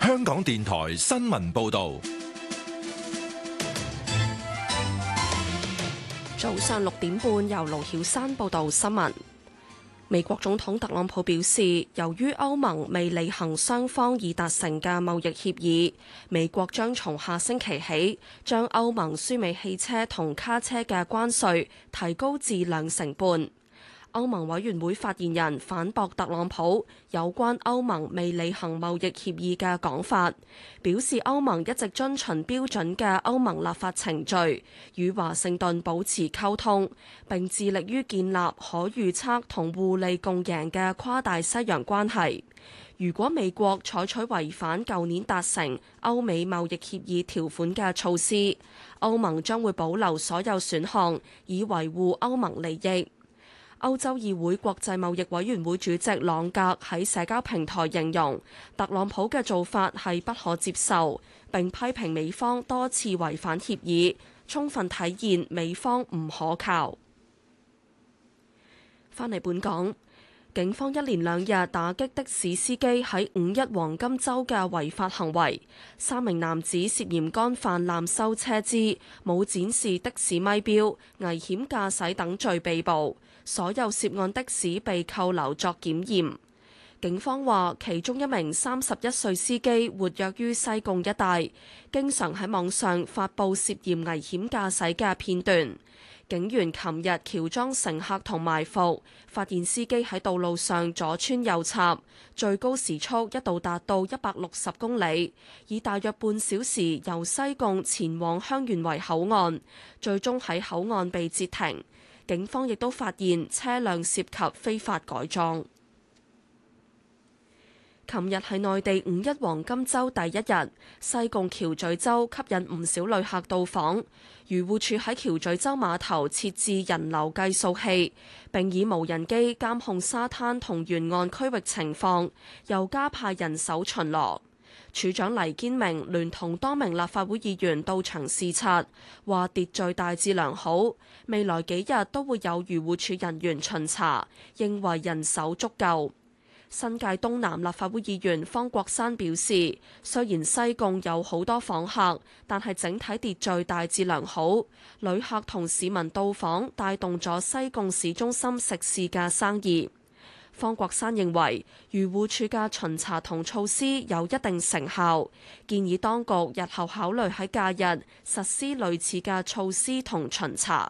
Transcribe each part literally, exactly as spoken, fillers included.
香港電台新聞報道。 早上六點半，由盧曉珊報道新聞。美國總統特朗普表示，由於歐盟未履行雙方已達成嘅貿易協議，美國將從下星期起將歐盟輸美汽車同卡車嘅關稅提高至兩成半。歐盟委員會發言人反駁特朗普有關歐盟未履行貿易協議嘅講法，表示歐盟一直遵循標準嘅歐盟立法程序，與華盛頓保持溝通，並致力於建立可預測同互利共贏嘅跨大西洋關係。如果美國採取違反舊年達成歐美貿易協議條款嘅措施，歐盟將會保留所有選項，以維護歐盟利益。歐洲議會國際貿易委員會主席朗格喺社交平台形容特朗普嘅做法係不可接受，並批評美方多次違反協議，充分體現美方唔可靠。返嚟本港，警方一連兩日打擊的士司機喺五一黃金週嘅違法行為，三名男子涉嫌干犯濫收車資、冇展示的士咪標、危險駕駛等罪被捕。所有涉案的士被扣留作檢驗。警方話，其中一名三十一歲司機活躍於西貢一帶，經常喺網上發布涉嫌危險駕駛嘅片段。警員琴日喬裝乘客同埋伏，發現司機喺道路上左穿右插，最高時速一度達到一百六十公里，以大約半小時由西貢前往香園圍口岸，最終喺口岸被截停。警方亦都發現車輛涉及非法改裝。琴日係內地五一黃金週第一日，西貢橋咀洲吸引唔少旅客到訪。漁護署喺橋咀洲碼頭設置人流計數器，並以無人機監控沙灘同沿岸區域情況，又加派人手巡邏。署長黎堅明聯同多名立法會議員到場視察，話秩序大致良好。未來幾日都會有漁護署人員巡查，認為人手足夠。新界東南立法會議員方國珊表示，雖然西貢有好多訪客，但係整體秩序大致良好，旅客同市民到訪帶動咗西貢市中心食肆嘅生意。方國珊認為漁護署嘅巡查同措施有一定成效，建議當局日後考慮喺假日實施類似嘅措施同巡查。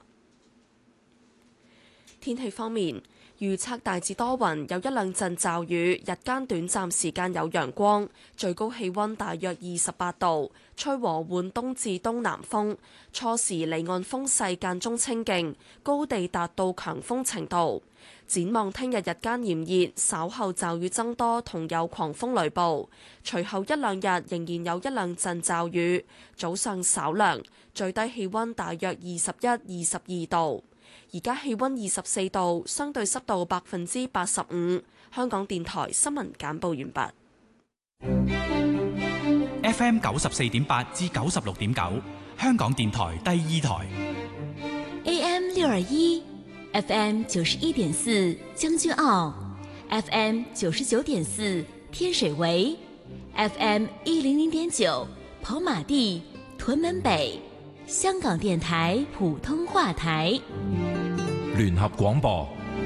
天氣方面，預測大致多雲，有一兩陣驟雨，日間短暫時間有陽光，最高氣溫大約二十八度，吹和緩東至東南風，初時離岸風勢間中清勁，高地達到強風程度。展望聽日日間炎熱，稍後驟雨增多同有狂風雷暴，隨後一兩日仍然有一兩陣驟雨，早上稍涼，最低氣溫大約二十一、二十二度。而家氣溫二十四度，相對濕度百分之八十五。香港電台新聞簡報完畢。F M 九十四點八至九十六點九，香港電台第二台。 A M 六二一，F M 九十一點四將軍澳 ，F M 九十九點四天水圍 ，F M 一零零點九跑馬地屯門北。香港電台普通話台聯合廣播。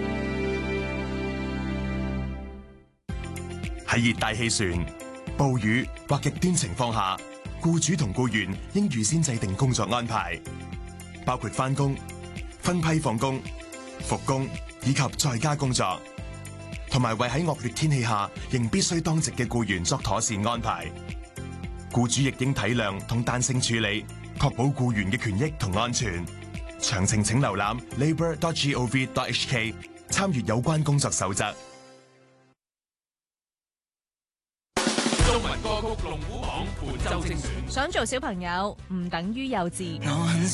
喺熱帶氣旋、暴雨或極端情況下，僱主同僱員應預先制定工作安排，包括返工、分批放工、復工以及在家工作，同埋為喺惡劣天氣下仍必須當值嘅僱員作妥善安排。僱主亦應體諒同彈性處理，確保僱員嘅權益同安全。詳情請瀏覽 labour dot gov dot h k， 參閱有關工作守則。 中文歌曲龍虎榜本周精選。 想做小朋友唔等於幼稚。